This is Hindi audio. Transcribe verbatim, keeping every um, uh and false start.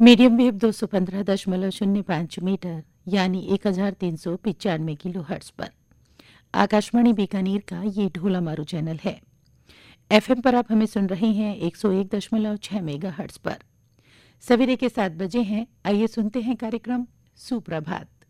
मीडियम वेव दो सौ पंद्रह दशमलव शून्य पाँच मीटर यानी एक हजार तीन सौ पिचानवे किलो हर्ट्ज पर आकाशवाणी बीकानेर का ये ढोला मारू चैनल है। एफएम पर आप हमें सुन रहे हैं एक सौ एक दशमलव छह मेगा हर्ट्ज पर। सवेरे के सात बजे हैं। आइए सुनते हैं कार्यक्रम सुप्रभात।